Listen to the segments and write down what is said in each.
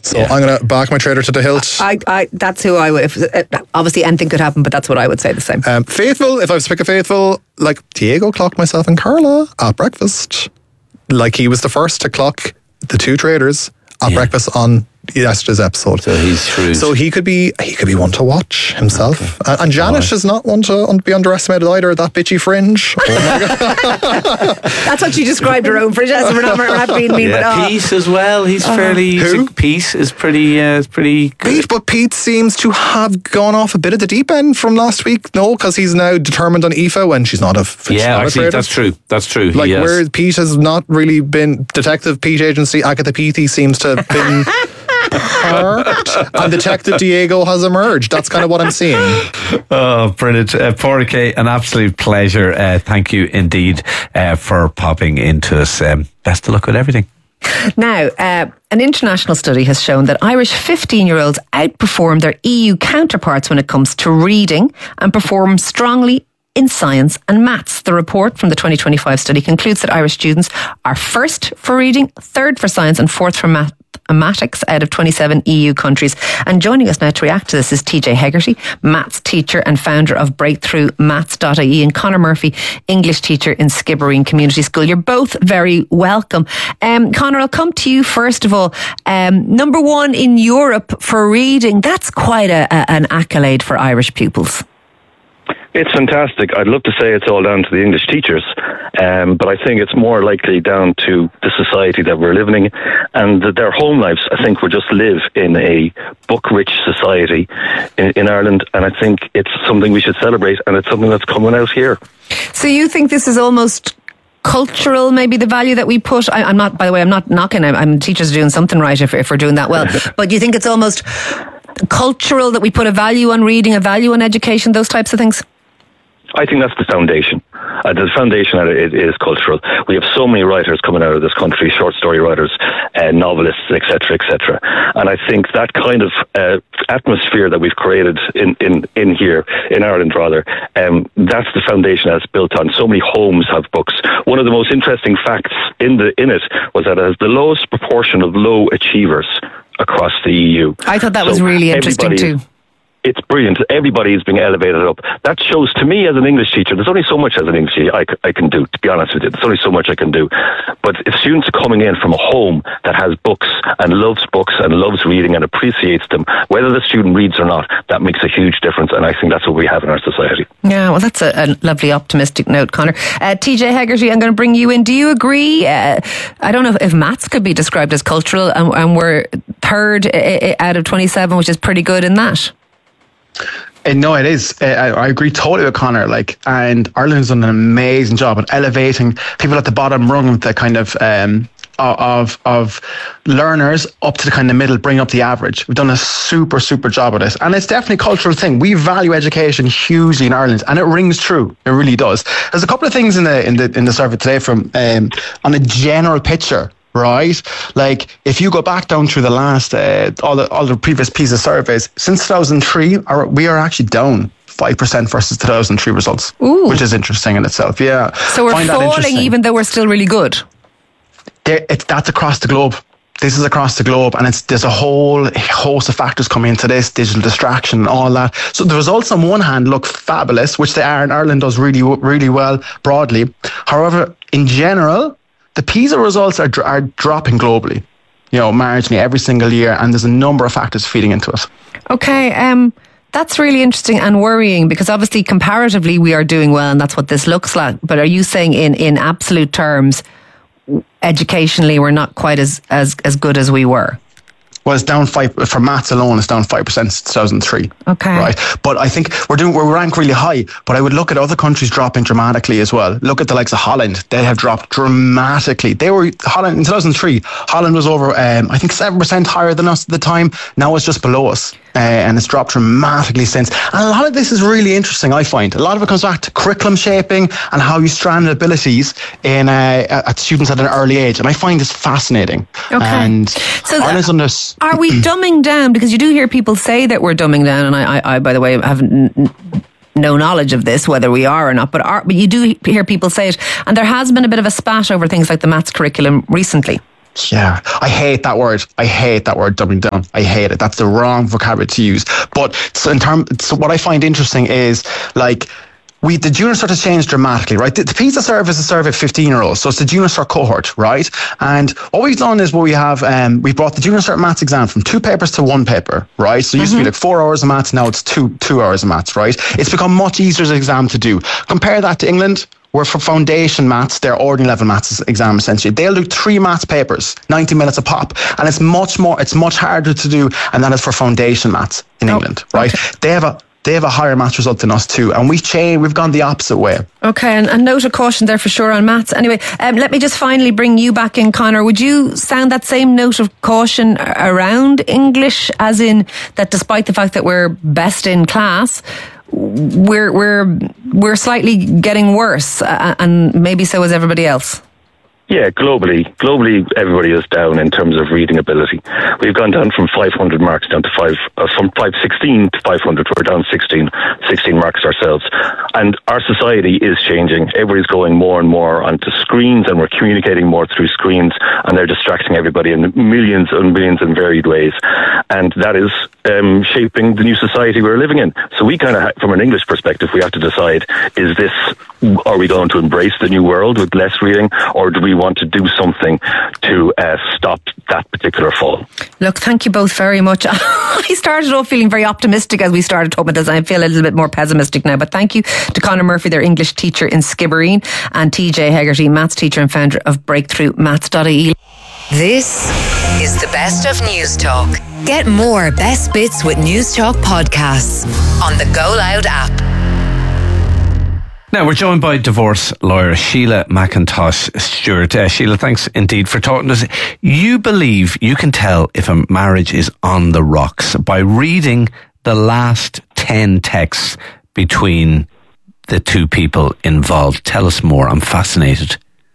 So I'm going to back my trader to the hilt. That's who I would. Obviously, anything could happen, but that's what I would say the same. Faithful, if I was to pick a faithful, like Diego clocked myself and Carla at breakfast. Like he was the first to clock the two traders at breakfast on yesterday's episode. So he's shrewd. So he could be one to watch himself. Okay. And Janice is not one to be underestimated either. That bitchy fringe. Oh my God. That's what she described her own fringe as. We're not being mean, but Peace as well. He's fairly. Peace is pretty good. But Pete seems to have gone off a bit at the deep end from last week. No, because he's now determined on Aoife when she's not a. Actually, that's true. That's true. Like where Pete has not really been Detective Pete Agency. Agatha Peaty seems to have been. And Detective Diego has emerged. That's kind of what I'm seeing. Oh, brilliant. Porrick, an absolute pleasure. Thank you indeed for popping into us. Best of luck with everything. Now, an international study has shown that Irish 15-year-olds outperform their EU counterparts when it comes to reading and perform strongly in science and maths. The report from the 2025 study concludes that Irish students are first for reading, third for science and fourth for mathematics out of 27 EU countries. And joining us now to react to this is TJ Hegarty, maths teacher and founder of BreakthroughMaths.ie, and Conor Murphy, English teacher in Skibbereen Community School. You're both very welcome. Conor, I'll come to you first of all. Number one in Europe for reading. That's quite an accolade for Irish pupils. It's fantastic. I'd love to say it's all down to the English teachers, but I think it's more likely down to the society that we're living in and their home lives. I think we just live in a book-rich society in Ireland, and I think it's something we should celebrate, and it's something that's coming out here. So you think this is almost cultural, maybe the value that we put? I'm not, by the way, I'm not knocking. I'm teachers are doing something right if we're doing that well. But do you think it's almost cultural that we put a value on reading, a value on education, those types of things? I think that's the foundation. The foundation of it is cultural. We have so many writers coming out of this country, short story writers, novelists, etc., etc. And I think that kind of atmosphere that we've created in here, in Ireland rather, that's the foundation that's built on. So many homes have books. One of the most interesting facts in it was that it has the lowest proportion of low achievers across the EU. I thought that was really interesting too. It's brilliant. Everybody is being elevated up. That shows to me as an English teacher, there's only so much as an English teacher I can do, to be honest with you. There's only so much I can do. But if students are coming in from a home that has books and loves reading and appreciates them, whether the student reads or not, that makes a huge difference. And I think that's what we have in our society. Yeah, well, that's a lovely optimistic note, Conor. TJ Hegarty, I'm going to bring you in. Do you agree? I don't know if maths could be described as cultural, and we're third out of 27, which is pretty good in that. No, it is. I agree totally with Conor. And Ireland's done an amazing job at elevating people at the bottom rung of the kind of learners up to the kind of middle, bring up the average. We've done a super job of this, and it's definitely a cultural thing. We value education hugely in Ireland, and it rings true. It really does. There's a couple of things in the survey today from on a general picture. Right, like if you go back down through the last all the previous pieces of surveys since 2003, we are actually down 5% versus 2003 results. Ooh. Which is interesting in itself. Yeah, so we're falling even though we're still really good. That's across the globe. This is across the globe, and there's a whole host of factors coming into this, digital distraction and all that. So the results on one hand look fabulous, which they are, and Ireland does really well broadly. However, in general, the PISA results are dropping globally, marginally every single year, and there's a number of factors feeding into it. Okay, that's really interesting and worrying, because obviously comparatively we are doing well, and that's what this looks like. But are you saying in absolute terms, educationally, we're not quite as good as we were? Well, it's down 5 for maths alone. It's down 5% since 2003. Okay, right. But I think we're ranked really high. But I would look at other countries dropping dramatically as well. Look at the likes of Holland; they have dropped dramatically. Holland in 2003. Holland was over, I think 7% higher than us at the time. Now it's just below us, and it's dropped dramatically since. And a lot of this is really interesting. I find a lot of it comes back to curriculum shaping and how you strand abilities in at students at an early age, and I find this fascinating. Okay, and so Ireland's on this. Are we dumbing down? Because you do hear people say that we're dumbing down, and I by the way, have no knowledge of this, whether we are or not, but you do hear people say it, and there has been a bit of a spat over things like the maths curriculum recently. Yeah, I hate that word. I hate that word, doubling down. I hate it. That's the wrong vocabulary to use. But so what I find interesting is like, the junior cert has changed dramatically, right? The PISA survey is a survey of 15-year-olds, so it's the junior cert cohort, right? And what we've done is we brought the junior cert maths exam from 2 papers to 1 paper, right? So it used to be like 4 hours of maths, now it's two hours of maths, right? It's become much easier as an exam to do. Compare that to England, where for foundation maths, their ordinary level maths exam essentially, they'll do 3 maths papers, 90 minutes a pop, and it's much harder to do, and that is for foundation maths in England, right? Okay. They have a higher maths result than us too, and we've gone the opposite way. Okay, and note of caution there for sure on maths. Anyway, let me just finally bring you back in, Conor. Would you sound that same note of caution around English, as in that despite the fact that we're best in class, we're slightly getting worse, and maybe so is everybody else? Yeah, globally, everybody is down in terms of reading ability. We've gone down from 500 marks down to from 516 to 500. We're down 16 marks ourselves. And our society is changing. Everybody's going more and more onto screens, and we're communicating more through screens, and they're distracting everybody in millions and millions in varied ways. And that is shaping the new society we're living in. So we kind of, from an English perspective, we have to decide, are we going to embrace the new world with less reading, or do we want to do something to stop that particular fall? Look, thank you both very much. I started off feeling very optimistic as we started talking about this. I feel a little bit more pessimistic now, but thank you to Conor Murphy, their English teacher in Skibbereen, and TJ Hegarty, maths teacher and founder of BreakthroughMaths.ie. This is the best of News Talk. Get more best bits with News Talk podcasts on the Go Loud app. Now, we're joined by divorce lawyer Sheila McIntosh Stewart. Sheila, thanks indeed for talking to us. You believe you can tell if a marriage is on the rocks by reading the last 10 texts between the two people involved. Tell us more. I'm fascinated.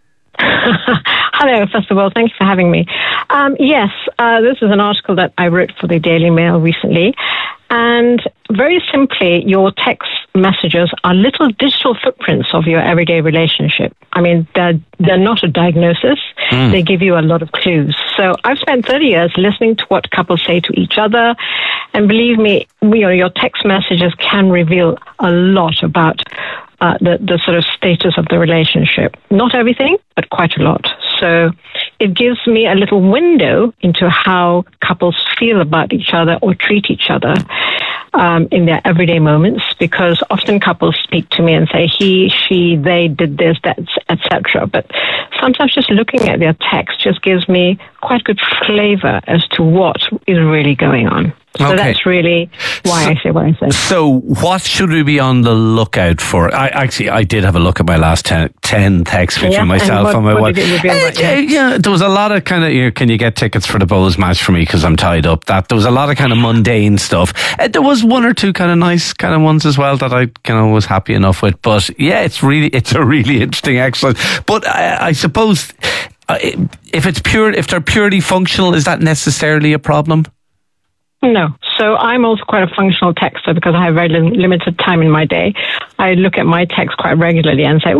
Hello, first of all, thank you for having me. Yes, this is an article that I wrote for the Daily Mail recently. And very simply, your text messages are little digital footprints of your everyday relationship. I mean, they're not a diagnosis. They give you a lot of clues. So I've spent 30 years listening to what couples say to each other. And believe me, your text messages can reveal a lot about the sort of status of the relationship. Not everything, but quite a lot. So it gives me a little window into how couples feel about each other or treat each other in their everyday moments, because often couples speak to me and say he, she, they did this, that, etc. But sometimes just looking at their text just gives me quite good flavor as to what is really going on. So that's really why I say what I say. So what should we be on the lookout for? I did have a look at my last 10 texts between myself and my wife. Yeah, there was a lot of kind of, can you get tickets for the Bowls match for me because I'm tied up? There was a lot of kind of mundane stuff. There was one or two kind of nice kind of ones as well that I kind of was happy enough with. But yeah, it's a really interesting exercise. But I suppose if they're purely functional, is that necessarily a problem? No. So I'm also quite a functional texter because I have very limited time in my day. I look at my text quite regularly and say,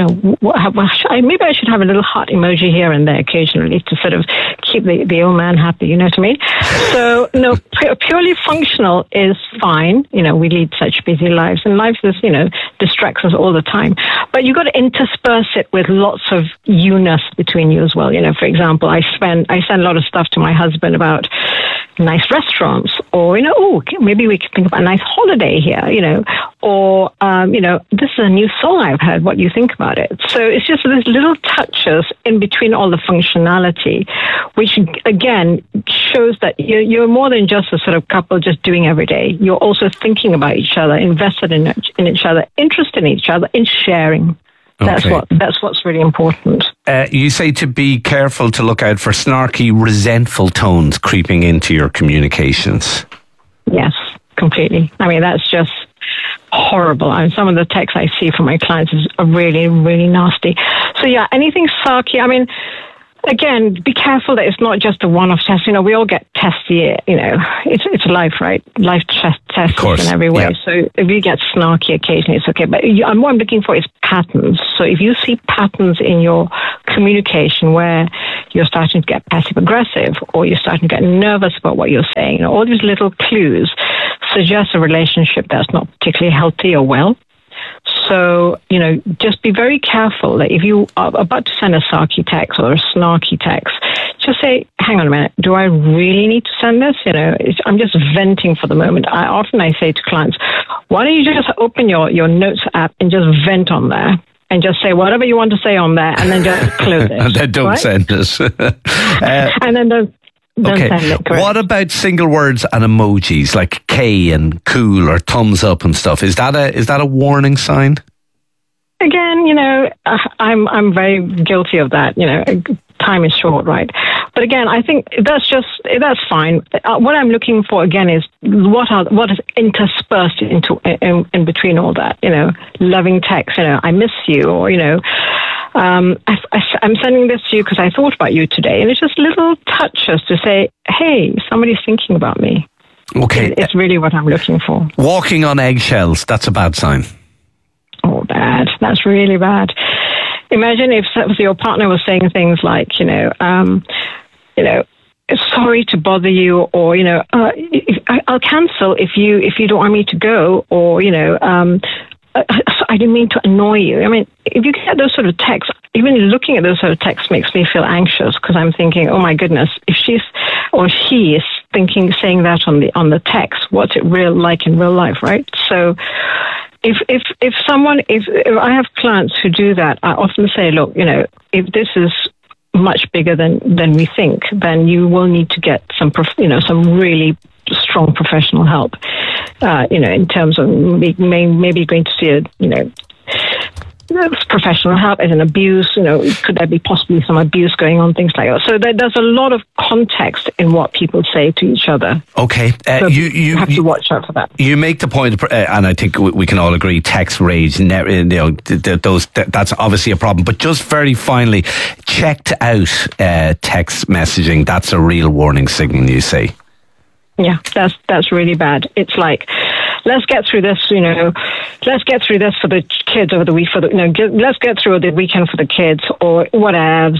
maybe I should have a little heart emoji here and there occasionally to sort of keep the old man happy, you know what I mean? So, no, purely functional is fine. We lead such busy lives, and life is, distracts us all the time. But you've got to intersperse it with lots of you-ness between you as well. For example, I send a lot of stuff to my husband about nice restaurants, or maybe we could think about a nice holiday here, or this is a new song I've heard, what do you think about it? So it's just these little touches in between all the functionality, which again shows that you're more than just a sort of couple just doing every day. You're also thinking about each other, invested in each other, interested in each other, in sharing. That's what's really important. You say to be careful to look out for snarky, resentful tones creeping into your communications. Yes, completely. I mean, that's just horrible. I mean, some of the texts I see from my clients are really, really nasty. So yeah, anything sarky. I mean, again, be careful that it's not just a one-off test. We all get tests here. It's life, right? Life tests in every way. Yeah. So if you get snarky occasionally, it's okay. But what I'm looking for is patterns. So if you see patterns in your communication where you're starting to get passive-aggressive or you're starting to get nervous about what you're saying, all these little clues suggest a relationship that's not particularly healthy or well. So, just be very careful that if you are about to send a sarky text or a snarky text, just say, hang on a minute, do I really need to send this? I'm just venting for the moment. I say to clients, why don't you just open your notes app and just vent on there? And just say whatever you want to say on there and then just close it. And then don't send it. And then don't send it, correct. What about single words and emojis like K and cool or thumbs up and stuff? Is that a warning sign? Again, I'm very guilty of that. Time is short, right? But again, I think that's fine. What I'm looking for again is what is interspersed in between all that. Loving text. I miss you, or I'm sending this to you because I thought about you today, and it's just little touches to say, hey, somebody's thinking about me. Okay, it's really what I'm looking for. Walking on eggshells, that's a bad sign. Oh, bad. That's really bad. Imagine if your partner was saying things like, sorry to bother you, or I'll cancel if you don't want me to go, or I didn't mean to annoy you. I mean, if you get those sort of texts, even looking at those sort of texts makes me feel anxious because I'm thinking, oh my goodness, if she's or he is saying that on the text, what's it like in real life, right? So. If I have clients who do that, I often say, look, if this is much bigger than we think, then you will need to get some really strong professional help. In terms of maybe going to see professional help as an abuse. Could there be possibly some abuse going on? Things like that. So there's a lot of context in what people say to each other. Okay, so you have to watch out for that. You make the point, and I think we can all agree, text rage. That's obviously a problem. But just very finally, checked out text messaging. That's a real warning signal, you say. Yeah, that's really bad. It's like, let's get through this, let's get through this for the kids over the week, let's get through the weekend for the kids, or whatever,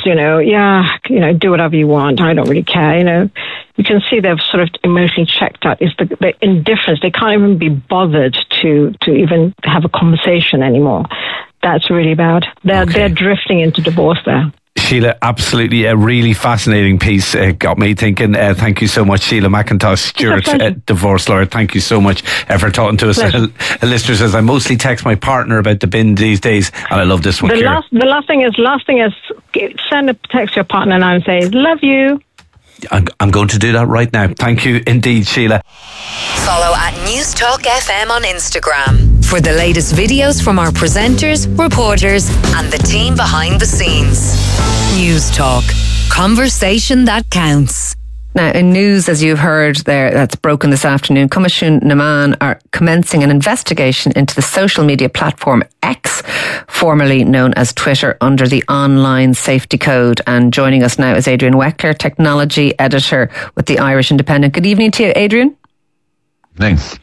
do whatever you want. I don't really care, You can see they've sort of emotionally checked out. Is the indifference. They can't even be bothered to even have a conversation anymore. That's really bad. They're drifting into divorce there. Sheila, absolutely a really fascinating piece. Got me thinking. Thank you so much, Sheila McIntosh Stewart, divorce lawyer. Thank you so much for talking to us. A listener says, I mostly text my partner about the bin these days, and I love this one. The last thing is send a text to your partner now and say, love you. I'm going to do that right now. Thank you indeed, Sheila. Follow at News Talk FM on Instagram for the latest videos from our presenters, reporters, and the team behind the scenes. News Talk. Conversation that counts. Now, in news, as you've heard there, that's broken this afternoon, Cummishún na Meán are commencing an investigation into the social media platform X, formerly known as Twitter, under the Online Safety Code. And joining us now is Adrian Weckler, technology editor with the Irish Independent. Good evening to you, Adrian. Thanks.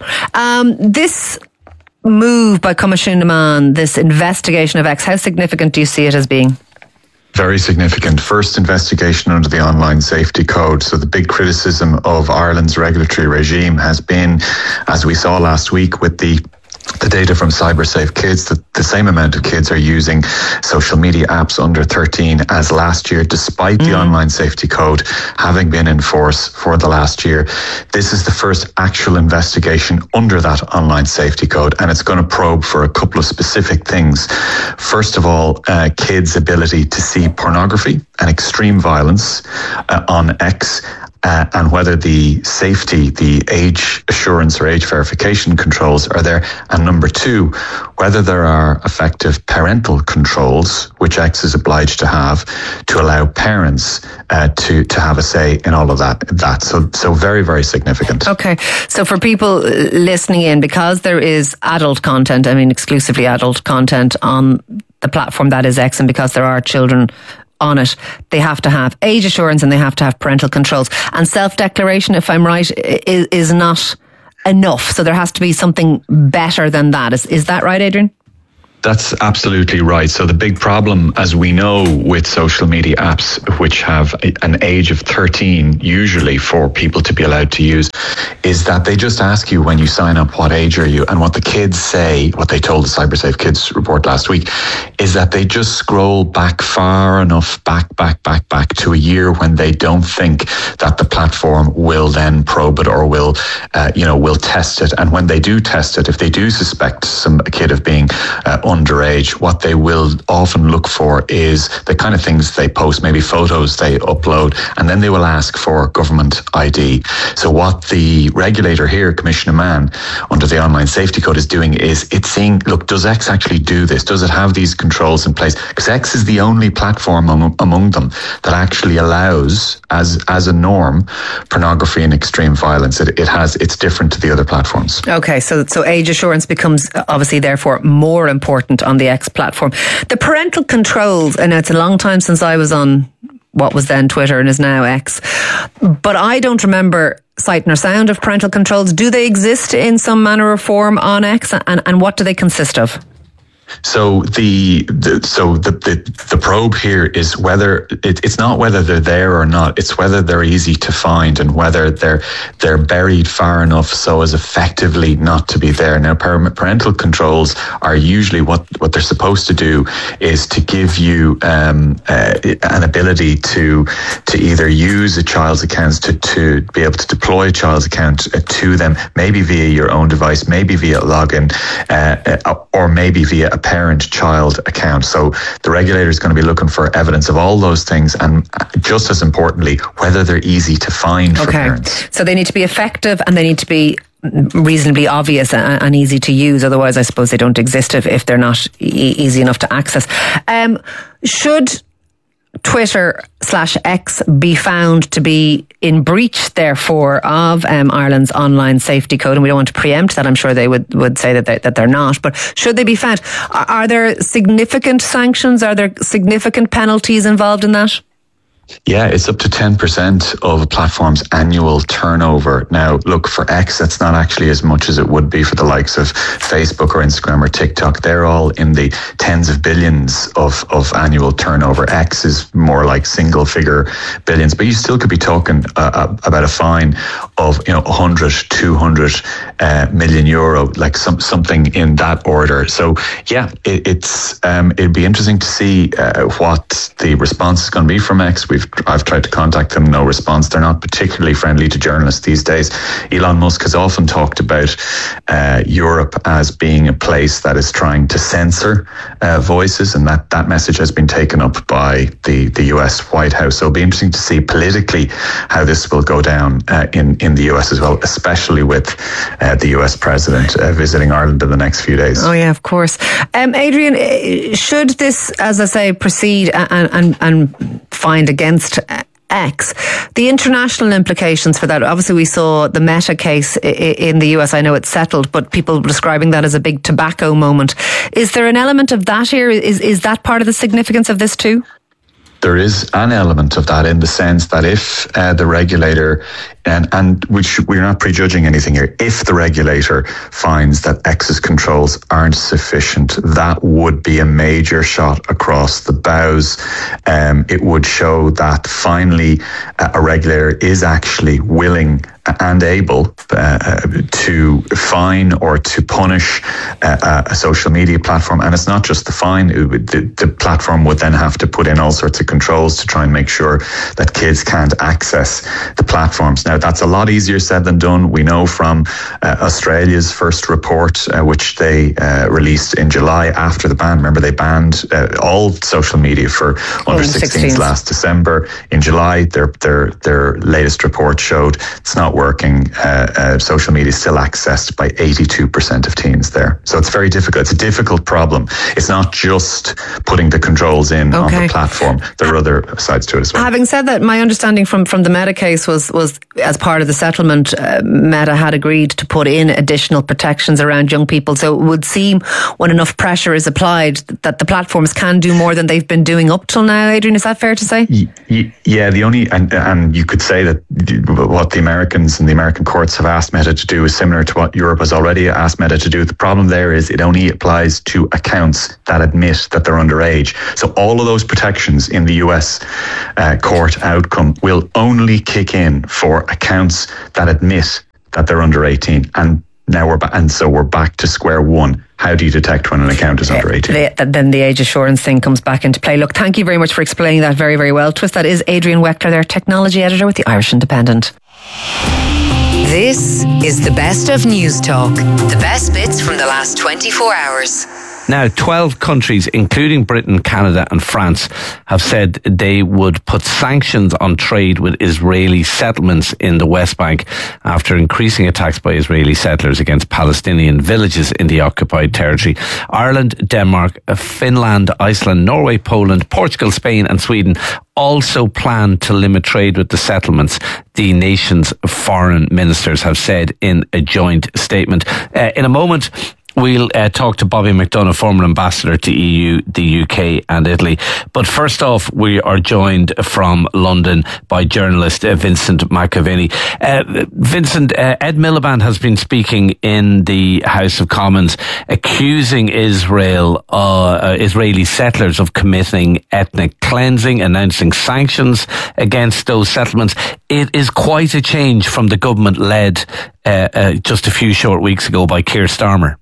This move by Cummishún na Meán, this investigation of X, how significant do you see it as being? Very significant. First investigation under the Online Safety Code. So the big criticism of Ireland's regulatory regime has been, as we saw last week with the data from CyberSafe Kids, that the same amount of kids are using social media apps under 13 as last year, despite the Online Safety Code having been in force for the last year. This is the first actual investigation under that Online Safety Code, and it's going to probe for a couple of specific things. First of all, kids' ability to see pornography and extreme violence on X, and whether the safety, the age assurance or age verification controls are there. And number two, whether there are effective parental controls, which X is obliged to have, to allow parents to have a say in all of that. So very, very significant. Okay. So for people listening in, because there is adult content, exclusively adult content on the platform that is X, and because there are children on it, they have to have age assurance and they have to have parental controls. And self-declaration, if I'm right, is not enough. So there has to be something better than that. Is that right, Adrian? That's absolutely right. So the big problem, as we know, with social media apps, which have an age of 13, usually for people to be allowed to use, is that they just ask you when you sign up, what age are you? And what the kids say, what they told the CyberSafe Kids report last week, is that they just scroll back far enough, back to a year when they don't think that the platform will then probe it or will test it. And when they do test it, if they do suspect a kid of being underage, what they will often look for is the kind of things they post, maybe photos they upload, and then they will ask for government ID. So what the regulator here, Commissioner Mann, under the Online Safety Code is doing is it's seeing, look, does X actually do this? Does it have these controls in place? Because X is the only platform among them that actually allows, as a norm, pornography and extreme violence. It's different to the other platforms. Okay, so age assurance becomes obviously therefore more important on the X platform. The parental controls, and it's a long time since I was on what was then Twitter and is now X, but I don't remember sight nor sound of parental controls. Do they exist in some manner or form on X, and what do they consist of? So the probe here is whether it's not whether they're there or not. It's whether they're easy to find and whether they're buried far enough so as effectively not to be there. Now, parental controls are usually what they're supposed to do is to give you an ability to either use a child's account to be able to deploy a child's account to them, maybe via your own device, maybe via login, or maybe via a parent-child account. So the regulator is going to be looking for evidence of all those things, and just as importantly, whether they're easy to find for parents. So they need to be effective and they need to be reasonably obvious and easy to use. Otherwise, I suppose they don't exist if they're not easy enough to access. Should Twitter/X be found to be in breach, therefore, of Ireland's online safety code? And we don't want to preempt that. I'm sure they would say that they're not. But should they be found? Are there significant sanctions? Are there significant penalties involved in that? Yeah, it's up to 10% of a platform's annual turnover. Now, look, for X, that's not actually as much as it would be for the likes of Facebook or Instagram or TikTok. They're all in the tens of billions of annual turnover. X is more like single figure billions, but you still could be talking about a fine of 100, 200 million euro, like something in that order. So yeah, it'd be interesting to see what the response is going to be from X. I've tried to contact them, no response. They're not particularly friendly to journalists these days. Elon Musk has often talked about Europe as being a place that is trying to censor voices, and that message has been taken up by the US White House. So it'll be interesting to see politically how this will go down in the US as well, especially with the US president visiting Ireland in the next few days. Oh yeah, of course. Adrian, should this, as I say, proceed and find against X, the international implications for that? Obviously, we saw the Meta case in the US. I know it's settled, but people describing that as a big tobacco moment. Is there an element of that here? Is that part of the significance of this too? There is an element of that in the sense that if the regulator, and which we're not prejudging anything here, if the regulator finds that X's controls aren't sufficient, that would be a major shot across the bows. It would show that finally a regulator is actually willing and able to fine or to punish a social media platform. And it's not just the fine. The platform would then have to put in all sorts of controls to try and make sure that kids can't access the platforms. Now, that's a lot easier said than done. We know from Australia's first report, which they released in July after the ban. Remember, they banned all social media for under 16s last December. In July, their latest report showed it's not working. Social media is still accessed by 82% of teens there. So it's very difficult. It's a difficult problem. It's not just putting the controls in on the platform. There are other sides to it as well. Having said that, my understanding from the Meta case was as part of the settlement, Meta had agreed to put in additional protections around young people. So it would seem when enough pressure is applied that the platforms can do more than they've been doing up till now. Adrian, is that fair to say? Yeah, and you could say that what the Americans and the American courts have asked Meta to do is similar to what Europe has already asked Meta to do. The problem there is it only applies to accounts that admit that they're underage. So all of those protections in the US court outcome will only kick in for accounts that admit that they're under 18. And now we're back to square one. How do you detect when an account is under 18? Then the age assurance thing comes back into play. Look, thank you very much for explaining that very, very well to us. That is Adrian Weckler, their technology editor with the Irish Independent. This is the best of News Talk. The best bits from the last 24 hours. Now, 12 countries, including Britain, Canada and France, have said they would put sanctions on trade with Israeli settlements in the West Bank after increasing attacks by Israeli settlers against Palestinian villages in the occupied territory. Ireland, Denmark, Finland, Iceland, Norway, Poland, Portugal, Spain and Sweden also plan to limit trade with the settlements, the nation's foreign ministers have said in a joint statement. In a moment, we'll talk to Bobby McDonough, former ambassador to EU, the UK and Italy. But first off, we are joined from London by journalist Vincent McAviney. Vincent, Ed Miliband has been speaking in the House of Commons accusing Israeli settlers of committing ethnic cleansing, announcing sanctions against those settlements. It is quite a change from the government led just a few short weeks ago by Keir Starmer.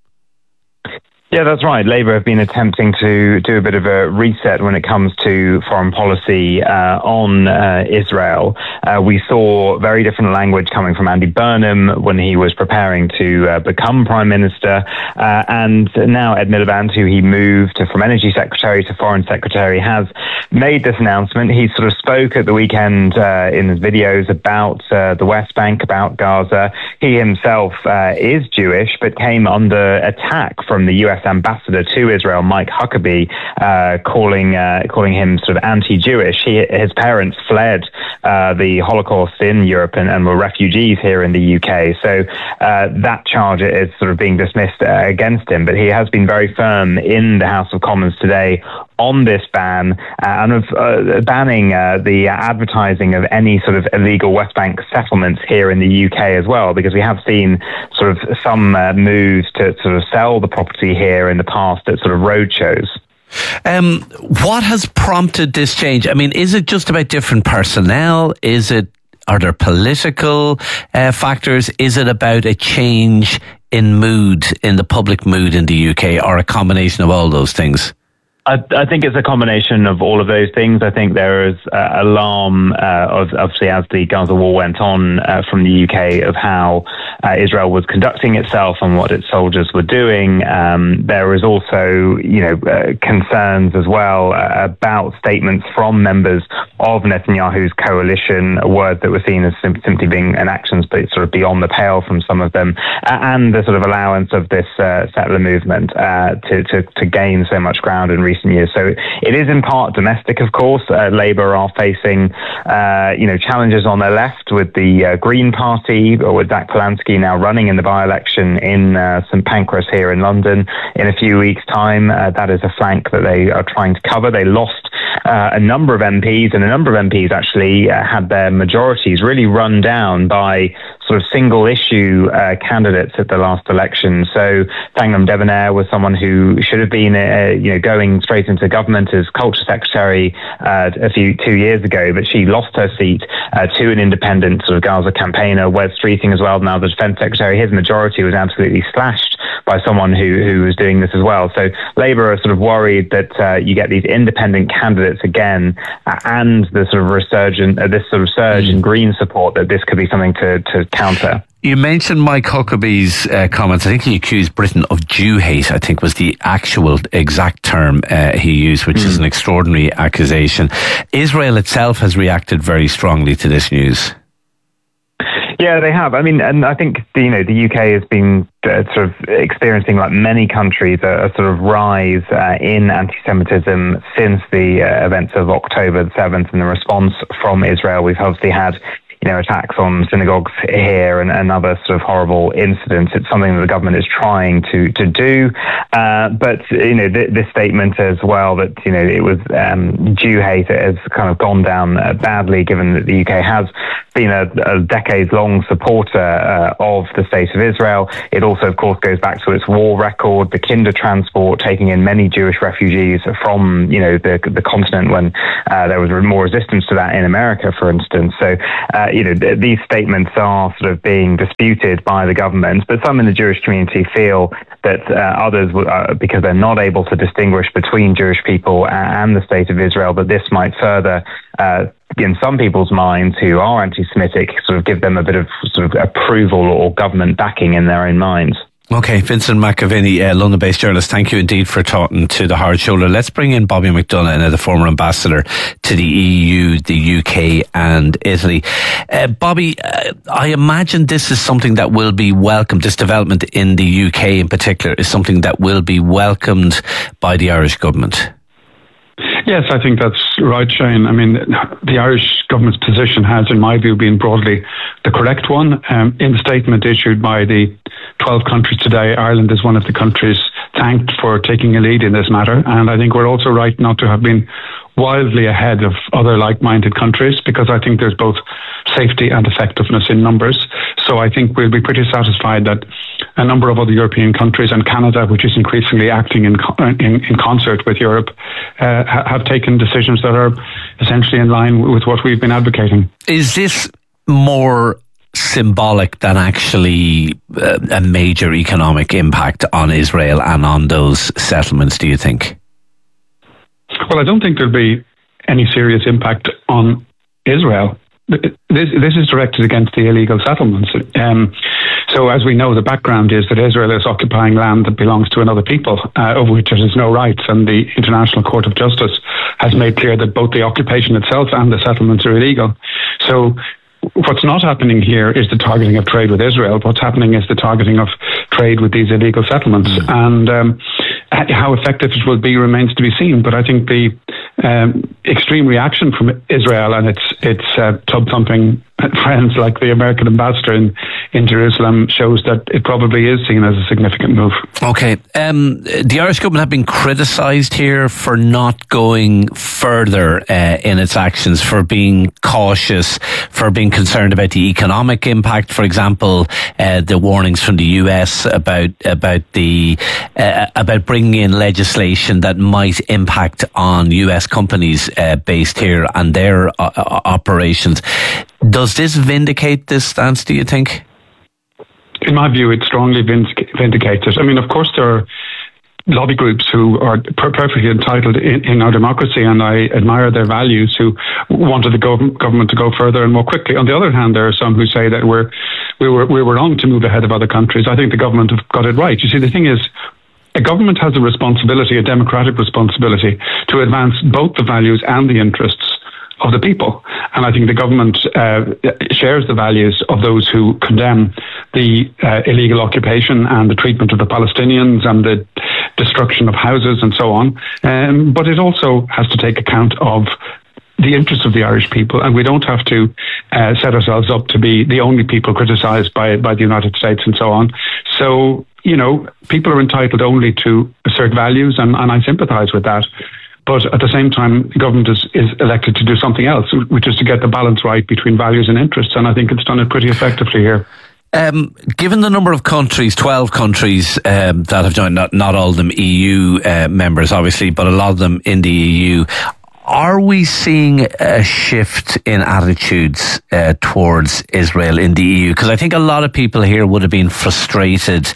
Yeah, that's right. Labour have been attempting to do a bit of a reset when it comes to foreign policy on Israel. We saw very different language coming from Andy Burnham when he was preparing to become Prime Minister. And now Ed Miliband, who he moved from Energy Secretary to Foreign Secretary, has made this announcement. He sort of spoke at the weekend in his videos about the West Bank, about Gaza. He himself is Jewish, but came under attack from the US ambassador to Israel, Mike Huckabee, calling him sort of anti-Jewish. His parents fled the Holocaust in Europe and were refugees here in the UK. So that charge is sort of being dismissed against him. But he has been very firm in the House of Commons today on this ban and of banning the advertising of any sort of illegal West Bank settlements here in the UK as well, because we have seen sort of some moves to sort of sell the property here in the past at sort of road shows. What has prompted this change? I mean, is it just about different personnel? Are there political factors? Is it about a change in mood, in the public mood in the UK, or a combination of all those things? I think it's a combination of all of those things. I think there is alarm, obviously, as the Gaza war went on from the UK, of how Israel was conducting itself and what its soldiers were doing. There is also, concerns as well about statements from members of Netanyahu's coalition, a word that was seen as simply being an actions, but sort of beyond the pale from some of them, and the sort of allowance of this settler movement to gain so much ground in recent years. So it is in part domestic, of course. Labour are facing, challenges on their left with the Green Party, or with Zach Polanski now running in the by-election in St Pancras here in London in a few weeks' time. That is a flank that they are trying to cover. They lost a number of MPs, and a number of MPs actually had their majorities really run down by sort of single-issue candidates at the last election. So Thangnam Debonair was someone who should have been, going straight into government as Culture Secretary 2 years ago, but she lost her seat to an independent sort of Gaza campaigner, Wes Streeting as well, now the Defence Secretary. His majority was absolutely slashed by someone who was doing this as well. So Labour are sort of worried that you get these independent candidates again, and the sort of this sort of surge in Green support, that this could be something to counter. You mentioned Mike Huckabee's comments. I think he accused Britain of Jew hate, I think was the actual exact term he used, which is an extraordinary accusation. Israel itself has reacted very strongly to this news. Yeah, they have. I mean, and I think the UK has been sort of experiencing, like many countries, a sort of rise in anti-Semitism since the events of October the 7th and the response from Israel. We've obviously had attacks on synagogues here and other sort of horrible incidents. It's something that the government is trying to do. But this statement as well, that it was Jew hate has kind of gone down badly, given that the UK has been a decades-long supporter of the State of Israel. It also, of course, goes back to its war record, the Kinder transport, taking in many Jewish refugees from the continent when there was more resistance to that in America, for instance. So these statements are sort of being disputed by the government, but some in the Jewish community feel that others, because they're not able to distinguish between Jewish people and the State of Israel, that this might further, in some people's minds who are anti-Semitic, sort of give them a bit of sort of approval or government backing in their own minds. Okay, Vincent McAviney, London-based journalist, thank you indeed for talking to The Hard Shoulder. Let's bring in Bobby McDonough, the former ambassador to the EU, the UK and Italy. Bobby, I imagine this is something that will be welcomed, this development in the UK in particular is something that will be welcomed by the Irish government. Yes, I think that's right, Shane. I mean, the Irish government's position has, in my view, been broadly the correct one. In the statement issued by the 12 countries today, Ireland is one of the countries thanked for taking a lead in this matter. And I think we're also right not to have been wildly ahead of other like-minded countries, because I think there's both safety and effectiveness in numbers. So I think we'll be pretty satisfied that a number of other European countries and Canada, which is increasingly acting in concert with Europe, have taken decisions that are essentially in line with what we've been advocating. Is this more symbolic than actually a major economic impact on Israel and on those settlements, do you think? Well, I don't think there'll be any serious impact on Israel. This is directed against the illegal settlements. So as we know, the background is that Israel is occupying land that belongs to another people, over which it has no rights. And the International Court of Justice has made clear that both the occupation itself and the settlements are illegal. So what's not happening here is the targeting of trade with Israel. What's happening is the targeting of trade with these illegal settlements. And how effective it will be remains to be seen. But I think the extreme reaction from Israel and its tub-thumping friends like the American ambassador in Jerusalem shows that it probably is seen as a significant move. Okay. The Irish government have been criticised here for not going further in its actions, for being cautious, for being concerned about the economic impact. For example, the warnings from the US about bringing in legislation that might impact on US companies based here and their operations. Does this vindicate this stance, do you think? In my view, it strongly vindicates it. I mean, of course, there are lobby groups who are perfectly entitled in our democracy, and I admire their values, who wanted the government to go further and more quickly. On the other hand, there are some who say that we were wrong to move ahead of other countries. I think the government have got it right. You see, the thing is, a government has a responsibility, a democratic responsibility, to advance both the values and the interests of the people. And I think the government shares the values of those who condemn the illegal occupation and the treatment of the Palestinians and the destruction of houses and so on. But it also has to take account of the interests of the Irish people, and we don't have to set ourselves up to be the only people criticised by the United States and so on. So, people are entitled only to assert values, and I sympathise with that. But at the same time, the government is elected to do something else, which is to get the balance right between values and interests. And I think it's done it pretty effectively here. Given the number of countries, 12 countries that have joined, not all of them EU members, obviously, but a lot of them in the EU, are we seeing a shift in attitudes towards Israel in the EU? Because I think a lot of people here would have been frustrated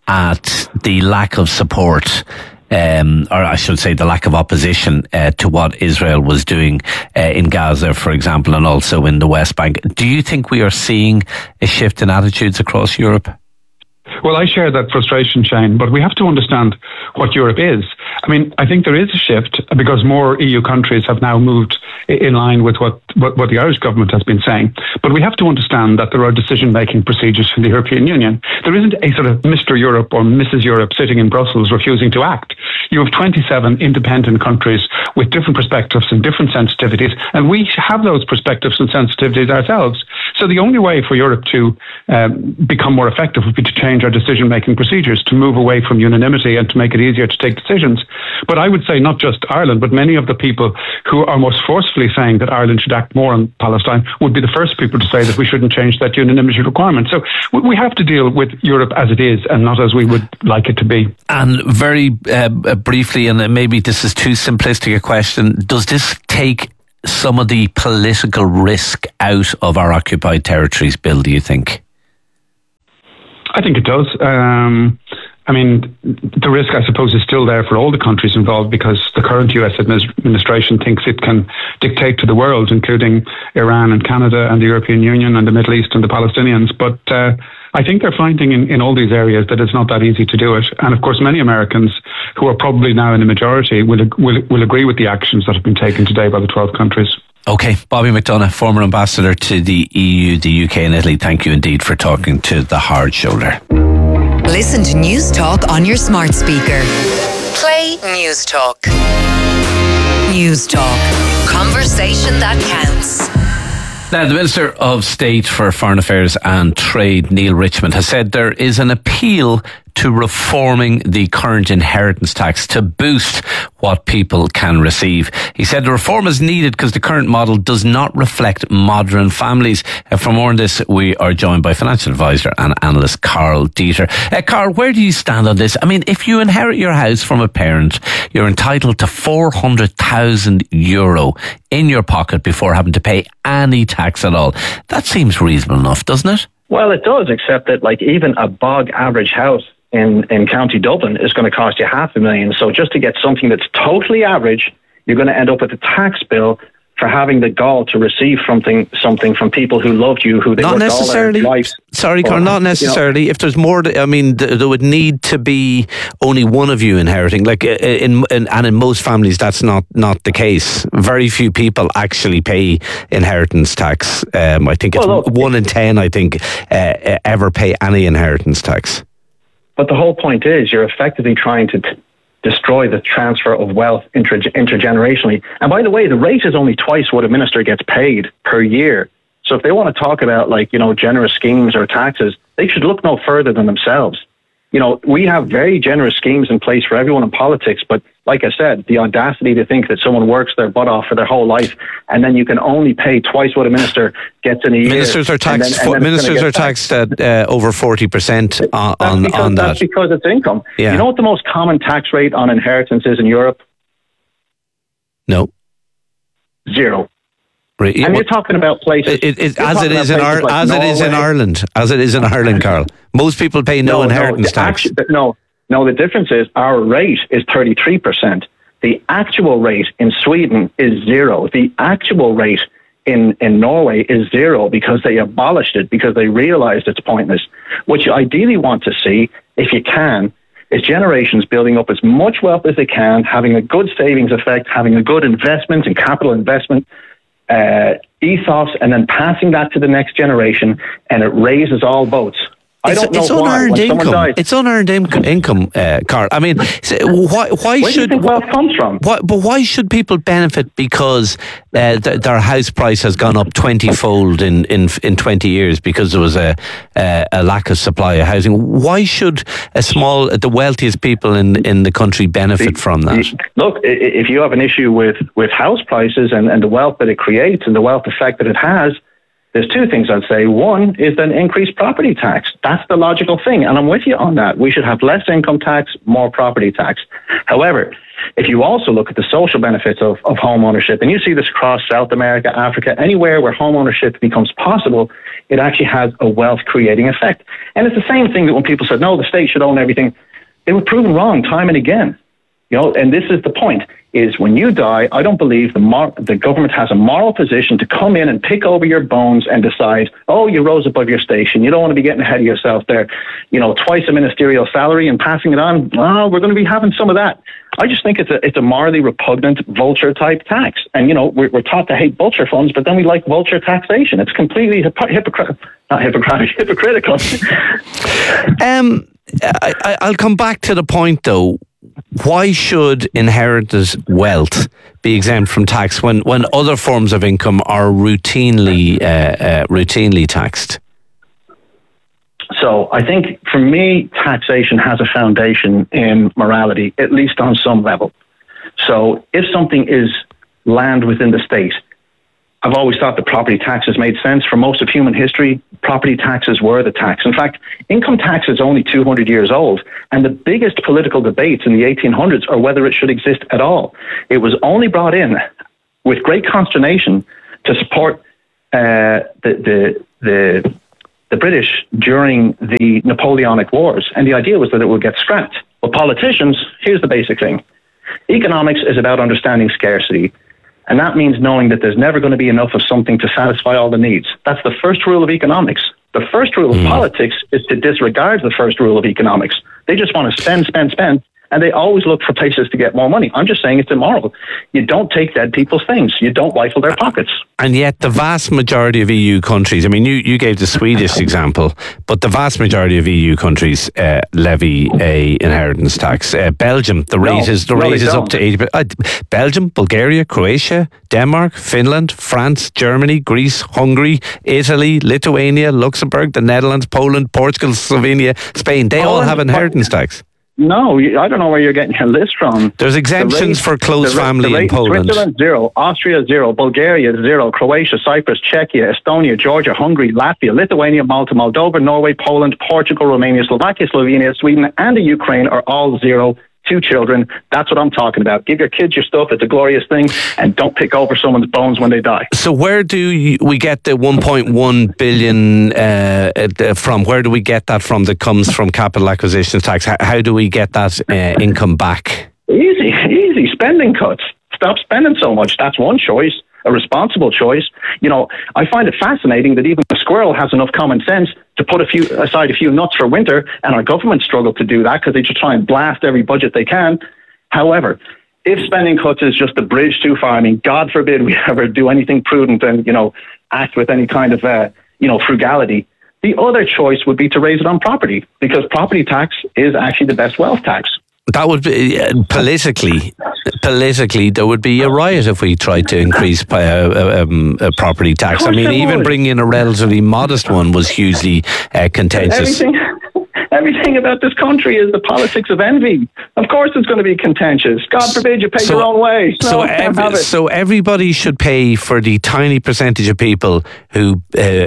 at the lack of support, or I should say the lack of opposition to what Israel was doing in Gaza, for example, and also in the West Bank. Do you think we are seeing a shift in attitudes across Europe? Well, I share that frustration, Shane, but we have to understand what Europe is. I mean, I think there is a shift because more EU countries have now moved in line with what the Irish government has been saying. But we have to understand that there are decision-making procedures in the European Union. There isn't a sort of Mr. Europe or Mrs. Europe sitting in Brussels refusing to act. you have 27 independent countries with different perspectives and different sensitivities, and we have those perspectives and sensitivities ourselves. So the only way for Europe to become more effective would be to change our decision-making procedures, to move away from unanimity and to make it easier to take decisions. But I would say not just Ireland, but many of the people who are most forcefully saying that Ireland should act more on Palestine would be the first people to say that we shouldn't change that unanimity requirement. So we have to deal with Europe as it is and not as we would like it to be. And very briefly, and maybe this is too simplistic a question, does this take some of the political risk out of our occupied territories, Bill, do you think? I think it does. I mean, the risk, I suppose, is still there for all the countries involved because the current US administration thinks it can dictate to the world, including Iran and Canada and the European Union and the Middle East and the Palestinians. But I think they're finding in all these areas that it's not that easy to do it. And of course, many Americans who are probably now in the majority will agree with the actions that have been taken today by the 12 countries. Okay, Bobby McDonagh, former ambassador to the EU, the UK and Italy, thank you indeed for talking to The Hard Shoulder. Listen to News Talk on your smart speaker. Play News Talk. News Talk. Conversation that counts. Now, the Minister of State for Foreign Affairs and Trade, Neil Richmond, has said there is an appeal to reforming the current inheritance tax to boost what people can receive. He said the reform is needed because the current model does not reflect modern families. For more on this, we are joined by financial advisor and analyst Carl Dieter. Carl, where do you stand on this? I mean, if you inherit your house from a parent, you're entitled to €400,000 in your pocket before having to pay any tax at all. That seems reasonable enough, doesn't it? Well, it does, except that like even a bog average house in County Dublin is going to cost you $500,000. So just to get something that's totally average, you're going to end up with a tax bill for having the gall to receive something from people who loved you, who they not worked necessarily. all their lives. Sorry, Carl, not necessarily. You know, if there's more, I mean, there would need to be only one of you inheriting. Like in most families, that's not the case. Very few people actually pay inheritance tax. I think it's 1 in 10. I think ever pay any inheritance tax. But the whole point is you're effectively trying to destroy the transfer of wealth intergenerationally. And by the way, the rate is only twice what a minister gets paid per year. So if they want to talk about generous schemes or taxes, they should look no further than themselves. You know, we have very generous schemes in place for everyone in politics, but like I said, the audacity to think that someone works their butt off for their whole life and then you can only pay twice what a minister gets in a year. Ministers are taxed. Ministers are taxed at over 40% on that. That's because it's income. Yeah. You know what the most common tax rate on inheritance is in Europe? No. 0. And you're talking about places as it is in Ireland, Carl. Most people pay no inheritance tax. No, the difference is our rate is 33%. The actual rate in Sweden is 0. The actual rate in Norway is 0 because they abolished it, because they realized it's pointless. What you ideally want to see, if you can, is generations building up as much wealth as they can, having a good savings effect, having a good investment and capital investment ethos, and then passing that to the next generation, and it raises all boats. It's unearned income. It's unearned income, Carl. I mean, why Where should do you think wealth comes from? But why should people benefit because their house price has gone up 20-fold in 20 years because there was a lack of supply of housing? Why should the wealthiest people in the country benefit from that? Look, if you have an issue with house prices and the wealth that it creates and the wealth effect that it has, there's two things I'd say. One is then increased property tax. That's the logical thing. And I'm with you on that. We should have less income tax, more property tax. However, if you also look at the social benefits of home ownership, and you see this across South America, Africa, anywhere where home ownership becomes possible, it actually has a wealth creating effect. And it's the same thing that when people said, no, the state should own everything, they were proven wrong time and again. You know, and this is the point, is when you die, I don't believe the government has a moral position to come in and pick over your bones and decide, oh, you rose above your station. You don't want to be getting ahead of yourself there. You know, twice a ministerial salary and passing it on. Oh, we're going to be having some of that. I just think it's a morally repugnant vulture type tax. And, you know, we're taught to hate vulture funds, but then we like vulture taxation. It's completely hypocritical. I'll come back to the point, though. why should inherited wealth be exempt from tax when other forms of income are routinely taxed? So I think, for me, taxation has a foundation in morality, at least on some level. So if something is land within the state, I've always thought that property taxes made sense. For most of human history, property taxes were the tax. In fact, income tax is only 200 years old, and the biggest political debates in the 1800s are whether it should exist at all. It was only brought in with great consternation to support the British during the Napoleonic Wars, and the idea was that it would get scrapped. But politicians, here's the basic thing. Economics is about understanding scarcity. And that means knowing that there's never going to be enough of something to satisfy all the needs. That's the first rule of economics. The first rule of politics is to disregard the first rule of economics. They just want to spend, and they always look for places to get more money. I'm just saying it's immoral. You don't take dead people's things. You don't rifle their pockets. And yet the vast majority of EU countries, I mean, you gave the Swedish example, but the vast majority of EU countries levy a inheritance tax. Belgium, the rate is up to 80%. Belgium, Bulgaria, Croatia, Denmark, Finland, France, Germany, Greece, Hungary, Italy, Lithuania, Luxembourg, the Netherlands, Poland, Portugal, Slovenia, Spain. They all have inheritance tax. No, I don't know where you're getting your list from. There's exemptions for close family in Poland. Switzerland, 0. Austria, 0. Bulgaria, 0. Croatia, Cyprus, Czechia, Estonia, Georgia, Hungary, Latvia, Lithuania, Malta, Moldova, Norway, Poland, Portugal, Romania, Slovakia, Slovenia, Sweden, and the Ukraine are all 0. 2 children. That's what I'm talking about. Give your kids your stuff. It's a glorious thing. And don't pick over someone's bones when they die. So where do we get the 1.1 billion from? Where do we get that from that comes from capital acquisition tax? How do we get that income back? Easy. Spending cuts. Stop spending so much. That's one choice. A responsible choice. You know, I find it fascinating that even a squirrel has enough common sense to put aside a few nuts for winter, and our government struggle to do that because they just try and blast every budget they can. However, if spending cuts is just a bridge too far, I mean, God forbid we ever do anything prudent and, act with any kind of, frugality, the other choice would be to raise it on property, because property tax is actually the best wealth tax. That would be politically, there would be a riot if we tried to increase property tax. I mean, even bringing in a relatively modest one was hugely contentious. Everything about this country is the politics of envy. Of course it's going to be contentious. God forbid you pay your own way. So everybody should pay for the tiny percentage of people who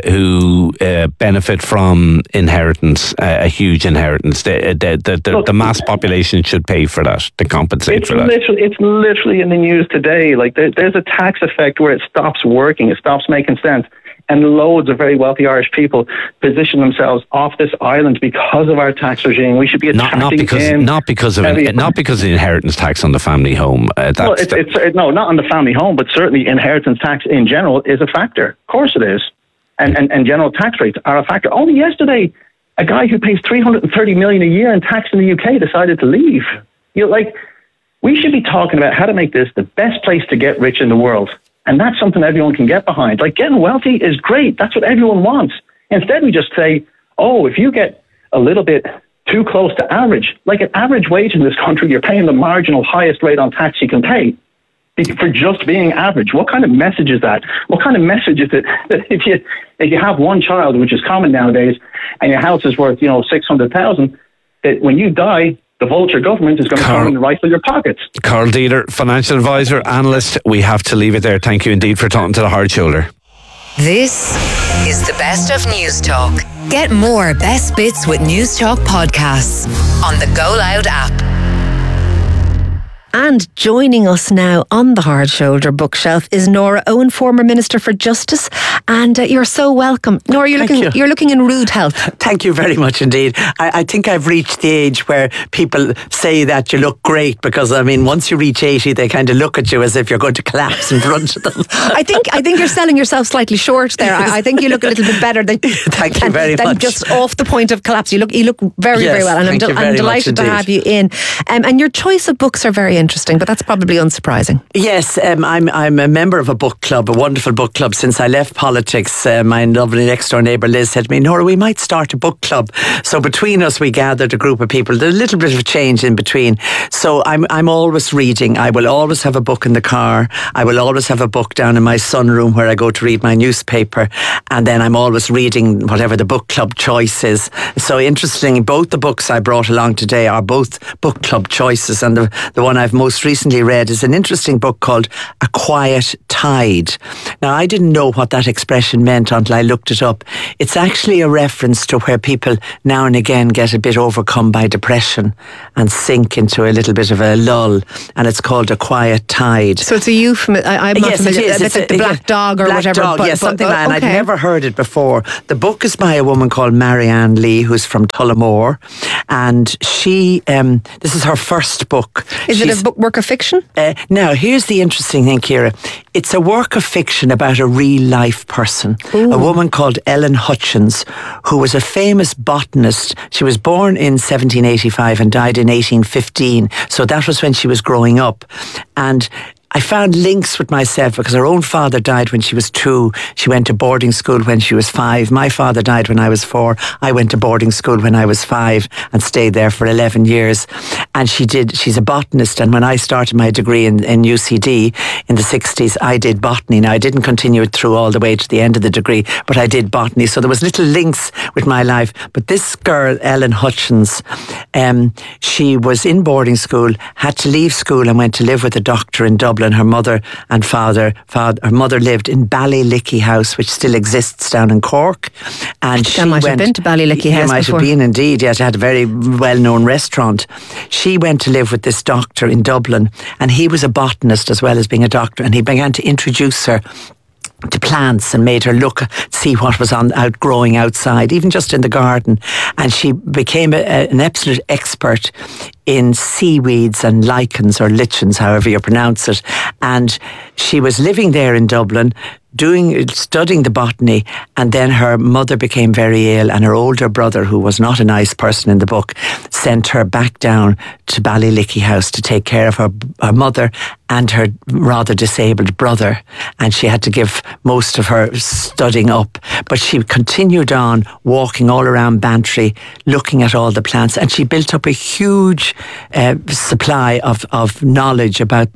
benefit from inheritance, a huge inheritance. The mass population should pay for that, to compensate for that. It's literally in the news today. Like there's a tax effect where it stops working. It stops making sense. And loads of very wealthy Irish people position themselves off this island because of our tax regime. We should be attracting not because of the inheritance tax on the family home. No, not on the family home, but certainly inheritance tax in general is a factor. Of course it is, and general tax rates are a factor. Only yesterday, a guy who pays $330 million a year in tax in the UK decided to leave. We should be talking about how to make this the best place to get rich in the world. And that's something everyone can get behind. Like, getting wealthy is great. That's what everyone wants. Instead, we just say, if you get a little bit too close to average, like an average wage in this country, you're paying the marginal highest rate on tax you can pay for just being average. What kind of message is that? What kind of message is it that if you have one child, which is common nowadays, and your house is worth, $600,000, that when you die, the vulture government is going to come and rifle your pockets. Carl Dealer, financial advisor, analyst. We have to leave it there. Thank you indeed for talking to the Hard Shoulder. This is the best of News Talk. Get more best bits with News Talk podcasts on the Go Loud app. And joining us now on the Hard Shoulder bookshelf is Nora Owen, former Minister for Justice, and you're so welcome. Nora, you're looking in rude health. Thank you very much indeed. I think I've reached the age where people say that you look great, because once you reach 80, they kind of look at you as if you're going to collapse in front of them. I think you're selling yourself slightly short there. I think you look a little bit better than Thank you very much. Just off the point of collapse. You look very, very well, and I'm delighted to have you in. And your choice of books are very interesting, but that's probably unsurprising. Yes, I'm a member of a book club, a wonderful book club. Since I left politics, my lovely next door neighbour Liz said to me, Nora, we might start a book club. So between us, we gathered a group of people. There's a little bit of change in between. So I'm always reading. I will always have a book in the car. I will always have a book down in my sunroom where I go to read my newspaper. And then I'm always reading whatever the book club choice is. So interestingly, both the books I brought along today are both book club choices. And the one I've most recently read is an interesting book called A Quiet Tide. Now, I didn't know what that expression meant until I looked it up. It's actually a reference to where people now and again get a bit overcome by depression and sink into a little bit of a lull, and it's called A Quiet Tide. So it's a euphemism. I'm not familiar. It's like the black dog or black whatever. Dog, yes, something like that. And I'd never heard it before. The book is by a woman called Marianne Lee, who's from Tullamore, and she, this is her first book. Is it a work of fiction? Now, here's the interesting thing, Ciara. It's a work of fiction about a real life person. Ooh. A woman called Ellen Hutchins, who was a famous botanist. She was born in 1785 and died in 1815. So that was when she was growing up. And I found links with myself because her own father died when she was 2. She went to boarding school when she was 5. My father died when I was 4. I went to boarding school when I was 5 and stayed there for 11 years. And she's a botanist. And when I started my degree in UCD in the 60s, I did botany. Now, I didn't continue it through all the way to the end of the degree, but I did botany. So there was little links with my life. But this girl, Ellen Hutchins, she was in boarding school, had to leave school and went to live with a doctor in Dublin. Her mother and father, her mother lived in Ballylicky House, which still exists down in Cork. And she might have been to Ballylicky House might before. have been indeed. Yes, it had a very well-known restaurant. She went to live with this doctor in Dublin, and he was a botanist as well as being a doctor, and he began to introduce her to plants and made her see what was growing outside, even just in the garden. And she became an absolute expert in seaweeds and lichens, or lichens, however you pronounce it. And she was living there in Dublin, studying the botany, and then her mother became very ill, and her older brother, who was not a nice person in the book, sent her back down to Ballylicky House to take care of her mother and her rather disabled brother, and she had to give most of her studying up. But she continued on walking all around Bantry, looking at all the plants, and she built up a huge supply of knowledge about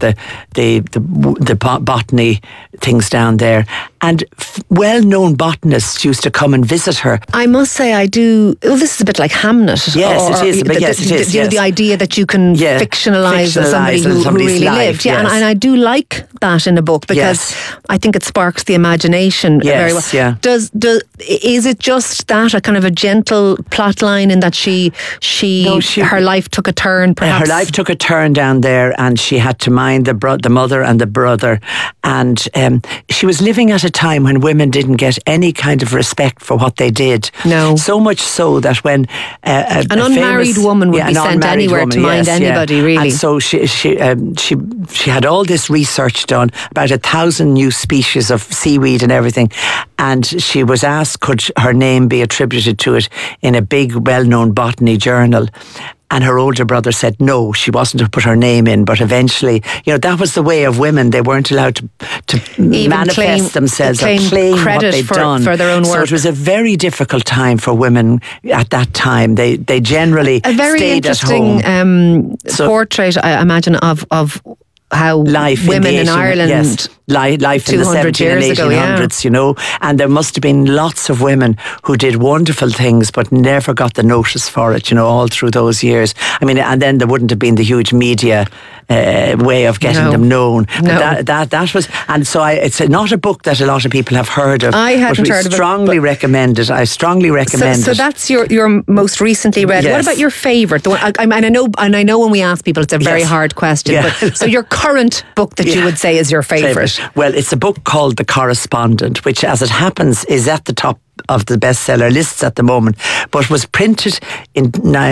the botany things down there. And well-known botanists used to come and visit her. I must say, I do. Well, this is a bit like Hamnet. Yes, it is. It is. The idea that you can fictionalise somebody who really lived. Yeah, and I do like that in a book because I think it sparks the imagination very well. Yeah. Is it just that, a kind of a gentle plot line in that her life took a turn? Perhaps her life took a turn down there, and she had to mind the mother and the brother, and she was living at a time when women didn't get any kind of respect for what they did. No. So much so that when an unmarried woman would be sent anywhere to mind anybody, really. And so she had all this research done about 1,000 new species of seaweed and everything, and she was asked could her name be attributed to it in a big well-known botany journal. And her older brother said no, she wasn't to put her name in. But eventually, that was the way of women. They weren't allowed to manifest themselves or claim credit what they'd done for their own work. So it was a very difficult time for women at that time. They generally stayed at home. A very interesting portrait, I imagine, of how life women in Ireland life in the 1700s and 1800s, and there must have been lots of women who did wonderful things but never got the notice for it, all through those years. I mean, and then there wouldn't have been the huge media way of getting them known. No. That was, and so it's not a book that a lot of people have heard of. I hadn't heard of it. I strongly recommend it. So that's your most recently read. Yes. What about your favourite? The one, I know when we ask people, it's a very hard question. Yeah. But, so your current book that you would say is your favourite? Well, it's a book called The Correspondent, which, as it happens, is at the top of the bestseller lists at the moment, but was printed in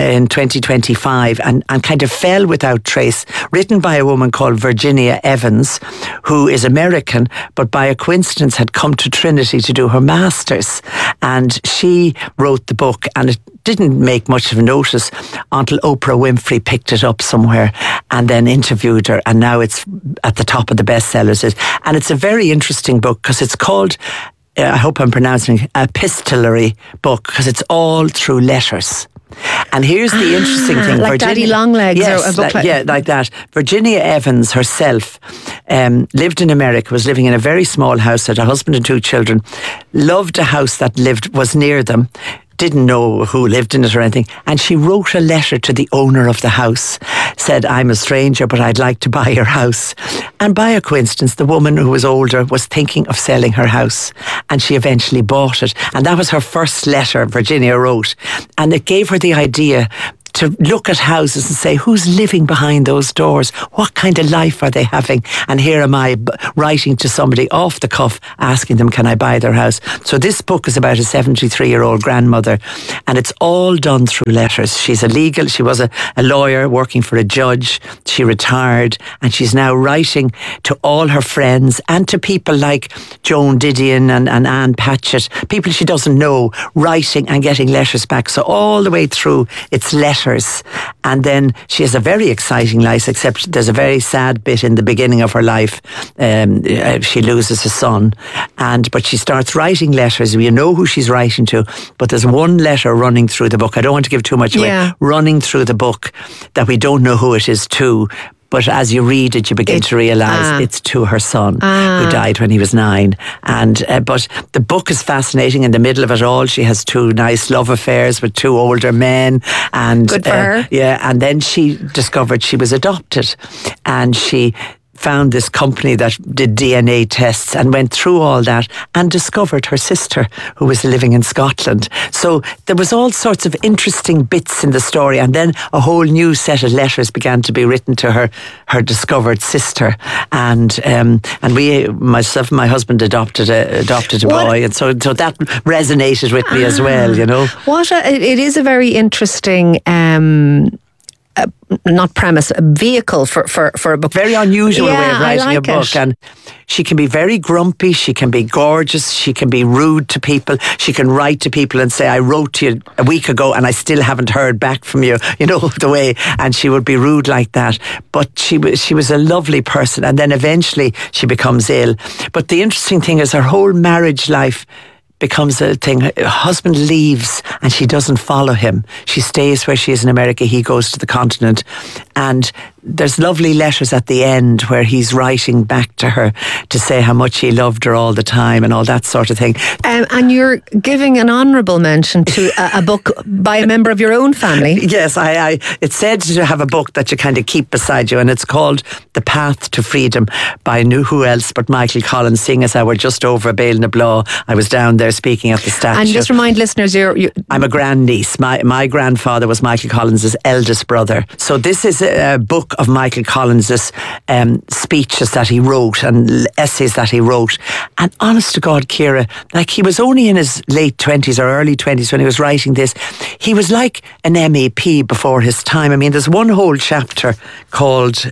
2025 and kind of fell without trace. Written by a woman called Virginia Evans, who is American, but by a coincidence had come to Trinity to do her master's. And she wrote the book, and it didn't make much of a notice until Oprah Winfrey picked it up somewhere and then interviewed her, and now it's at the top of the bestsellers. And it's a very interesting book because it's called, I hope I'm pronouncing it, epistolary book, because it's all through letters. And here's the interesting thing. Like Daddy Longlegs, yes, or a book like that. Virginia Evans herself lived in America, was living in a very small house, had a husband and 2 children, loved a house that was near them, didn't know who lived in it or anything, and she wrote a letter to the owner of the house, said, I'm a stranger, but I'd like to buy your house. And by a coincidence, the woman who was older was thinking of selling her house, and she eventually bought it. And that was her first letter Virginia wrote, and it gave her the idea to look at houses and say, who's living behind those doors? What kind of life are they having? And here am I writing to somebody off the cuff, asking them, can I buy their house? So this book is about a 73-year-old grandmother, and it's all done through letters. She was a lawyer working for a judge. She retired, and she's now writing to all her friends and to people like Joan Didion and Anne Patchett, people she doesn't know, writing and getting letters back. So all the way through, it's letters. And then she has a very exciting life, except there's a very sad bit in the beginning of her life. She loses a son, but she starts writing letters. You know who she's writing to, but there's one letter running through the book. I don't want to give too much away. Running through the book that we don't know who it is to. But as you read it, you begin to realise it's to her son, who died when he was 9. But the book is fascinating. In the middle of it all, she has 2 nice love affairs with 2 older men. And good for her. Yeah, and then she discovered she was adopted, and she found this company that did DNA tests and went through all that and discovered her sister, who was living in Scotland. So there was all sorts of interesting bits in the story, and then a whole new set of letters began to be written to her discovered sister. And we, myself and my husband, adopted a boy, and so that resonated with me as well, you know. It is a very interesting not premise, a vehicle for a book. Very unusual way of writing a book. And she can be very grumpy, she can be gorgeous, she can be rude to people, she can write to people and say, I wrote to you a week ago and I still haven't heard back from you, you know, the way, and she would be rude like that. But she was a lovely person, and then eventually she becomes ill. But the interesting thing is her whole marriage life becomes a thing. Her husband leaves and she doesn't follow him. She stays where she is in America. He goes to the continent, and there's lovely letters at the end where he's writing back to her to say how much he loved her all the time and all that sort of thing. And you're giving an honourable mention to a book by a member of your own family. Yes, it's said to have a book that you kind of keep beside you, and it's called The Path to Freedom by who else but Michael Collins. Seeing as I were just over Bale na Blah, I was down there speaking at the statue. And just remind listeners, I'm a grandniece. My grandfather was Michael Collins' eldest brother. So this is a book of Michael Collins' speeches that he wrote and essays that he wrote. And honest to God, Ciara, like, he was only in his late 20s or early 20s when he was writing this. He was like an MEP before his time. I mean, there's one whole chapter called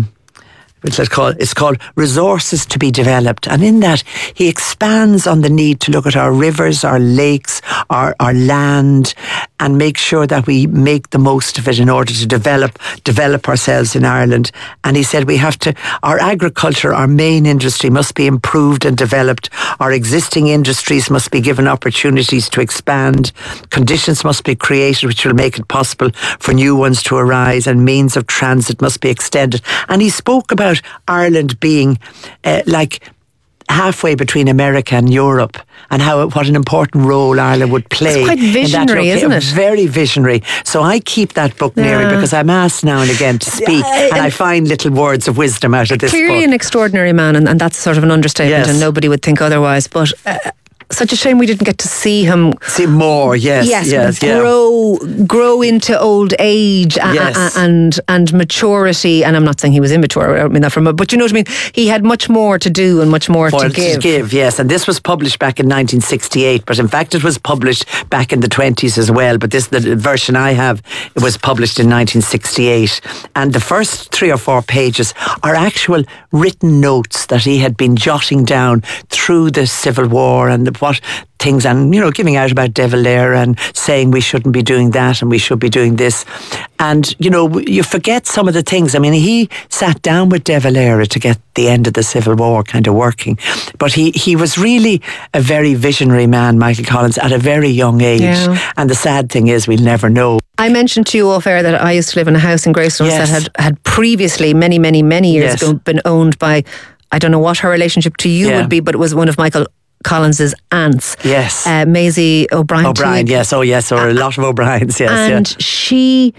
it's called Resources to be Developed, and in that he expands on the need to look at our rivers, our lakes, our land, and make sure that we make the most of it in order to develop ourselves in Ireland. And he said our agriculture, our main industry, must be improved and developed. Our existing industries must be given opportunities to expand. Conditions must be created which will make it possible for new ones to arise, and means of transit must be extended. And he spoke about Ireland being like halfway between America and Europe, and what an important role Ireland would play. It's quite visionary, isn't it? Very visionary. So I keep that book near me because I'm asked now and again to speak, and I find little words of wisdom out of this book. Clearly an extraordinary man, and that's sort of an understatement, and nobody would think otherwise. But such a shame we didn't get to see him. See more, yes. Grow into old age and maturity. And I'm not saying he was immature, I don't mean that from, but you know what I mean? He had much more to do and much more to give. Yes, and this was published back in 1968, but in fact it was published back in the 20s as well, but the version I have, it was published in 1968, and the first 3 or 4 pages are actual written notes that he had been jotting down through the Civil War and what things, and giving out about De Valera and saying we shouldn't be doing that and we should be doing this. And you forget some of the things. I mean, he sat down with De Valera to get the end of the Civil War kind of working, but he was really a very visionary man, Michael Collins, at a very young age. And the sad thing is we'll never know. I mentioned to you off air that I used to live in a house in Greystones that had previously many years ago been owned by, I don't know what her relationship to you would be, but it was one of Michael Collins's aunts. Yes. Maisie O'Brien. Yes. Oh, yes. Or a lot of O'Briens. Yes. And she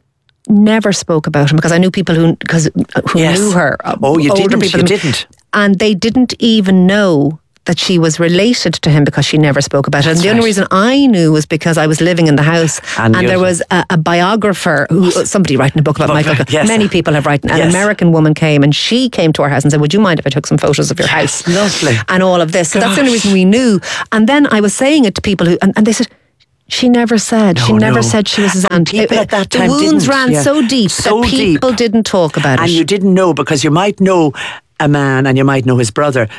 never spoke about him because I knew people who knew her. Oh, you didn't. And they didn't even know that she was related to him because she never spoke about it. And the only reason I knew was because I was living in the house and there was a biographer, somebody writing a book about Michael. Many people have written. An American woman came and she came to our house and said, would you mind if I took some photos of your house? Lovely. And all of this. So that's the only reason we knew. And then I was saying it to people and they said, she never said. She never said she was his aunt. People at that time the wounds ran so deep that people didn't talk about it. And you didn't know, because you might know a man and you might know his brother.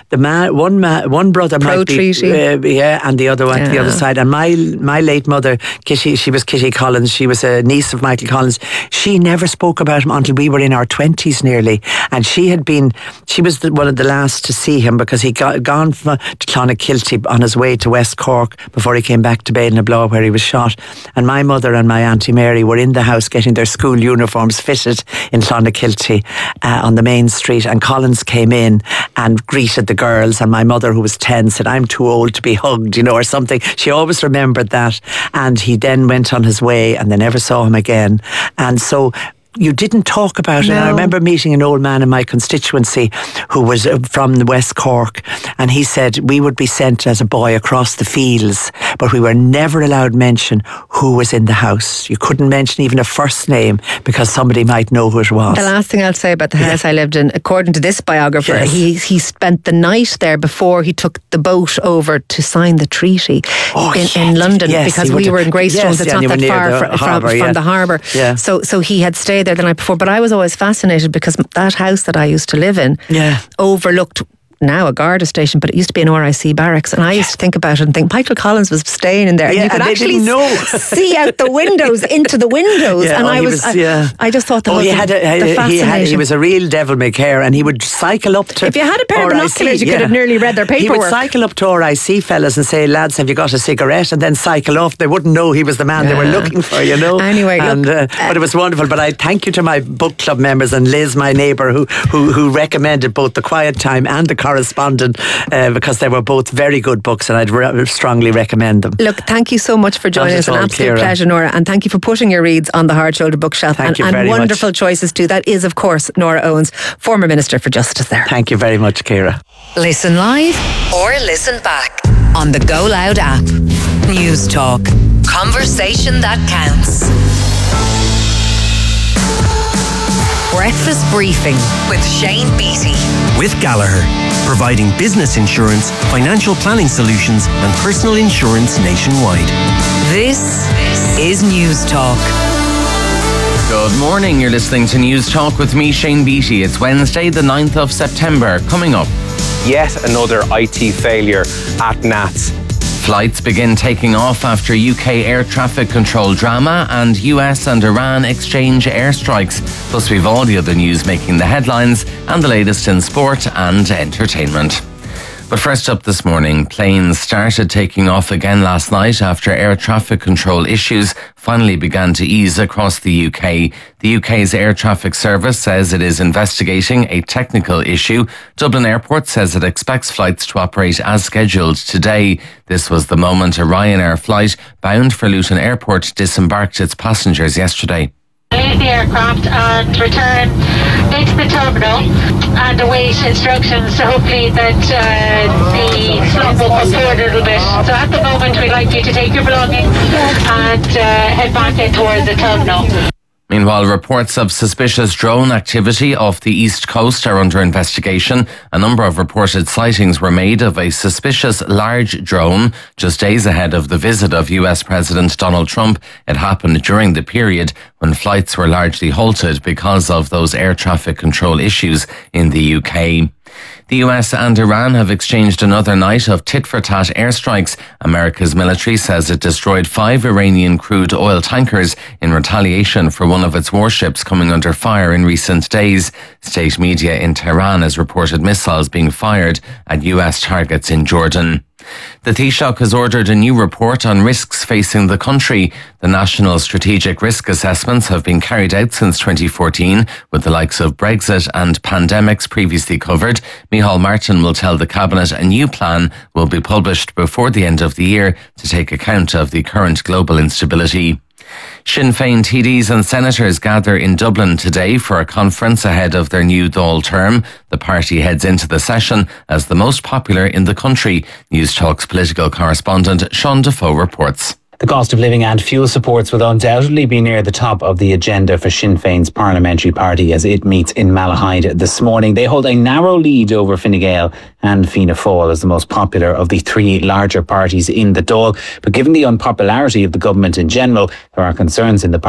One brother might be and the other one to the other side. And my late mother, Kitty, she was Kitty Collins. She was a niece of Michael Collins. She never spoke about him until we were in our 20s nearly. And she was one of the last to see him because he gone to Clonakilty on his way to West Cork before he came back to Badenablaw where he was shot. And my mother and my Auntie Mary were in the house getting their school uniforms fitted in Clonakilty on the main street, and Collins came in and greeted the girls, and my mother, who was 10, said, I'm too old to be hugged, or something. She always remembered that. And he then went on his way and they never saw him again. And so you didn't talk about it. And I remember meeting an old man in my constituency who was from the West Cork, and he said we would be sent as a boy across the fields, but we were never allowed mention who was in the house. You couldn't mention even a first name because somebody might know who it was. The last thing I'll say about the house I lived in, according to this biographer, he spent the night there before he took the boat over to sign the treaty in London, because we were in Greystones. It's not that far from the harbour. So he had stayed there the night before. But I was always fascinated because that house that I used to live in overlooked now a Garda station, but it used to be an RIC barracks, and I used to think about it and think Michael Collins was staying in there, and you could actually see out the windows into the windows, and I just thought the fascination. He was a real devil may care, and he would cycle up to, if you had a pair of binoculars, you could have nearly read their paperwork. He would cycle up to RIC fellas and say, lads, have you got a cigarette? And then cycle off. They wouldn't know he was the man they were looking for, Anyway, but it was wonderful. But I thank you to my book club members and Liz, my neighbour, who recommended both The Quiet Time and The Correspondent, because they were both very good books, and I'd strongly recommend them. Look, thank you so much for joining us. An absolute pleasure, Nora, and thank you for putting your reads on the Hard Shoulder bookshelf. Thank you very much. Wonderful choices too. That is, of course, Nora Owens, former Minister for Justice there. Thank you very much, Ciara. Listen live or listen back on the Go Loud app. News Talk. Conversation that counts. Breakfast Briefing with Shane Beattie. With Gallagher, providing business insurance, financial planning solutions and personal insurance nationwide. This is News Talk. Good morning, you're listening to News Talk with me, Shane Beattie. It's Wednesday, the 9th of September. Coming up, yet another IT failure at NATS. Flights begin taking off after UK air traffic control drama, and US and Iran exchange airstrikes. Plus we've all the other news making the headlines and the latest in sport and entertainment. But first up this morning, planes started taking off again last night after air traffic control issues finally began to ease across the UK. The UK's air traffic service says it is investigating a technical issue. Dublin Airport says it expects flights to operate as scheduled today. This was the moment a Ryanair flight bound for Luton Airport disembarked its passengers yesterday. leave the aircraft and return into the terminal and await instructions. So hopefully that the slot will come forward a little bit. So at the moment, we'd like you to take your belongings and head back in towards the terminal. Meanwhile, reports of suspicious drone activity off the East Coast are under investigation. A number of reported sightings were made of a suspicious large drone just days ahead of the visit of US President Donald Trump. It happened during the period when flights were largely halted because of those air traffic control issues in the UK. The US and Iran have exchanged another night of tit-for-tat airstrikes. America's military says it destroyed 5 Iranian crude oil tankers in retaliation for one of its warships coming under fire in recent days. State media in Tehran has reported missiles being fired at US targets in Jordan. The Taoiseach has ordered a new report on risks facing the country. The National Strategic Risk Assessments have been carried out since 2014, with the likes of Brexit and pandemics previously covered. Micheál Martin will tell the Cabinet a new plan will be published before the end of the year to take account of the current global instability. Sinn Féin TDs and senators gather in Dublin today for a conference ahead of their new Dáil term. The party heads into the session as the most popular in the country. News Talk's political correspondent Sean Defoe reports. The cost of living and fuel supports will undoubtedly be near the top of the agenda for Sinn Féin's parliamentary party as it meets in Malahide this morning. They hold a narrow lead over Fine Gael and Fianna Fáil as the most popular of the 3 larger parties in the Dáil. But given the unpopularity of the government in general, there are concerns in the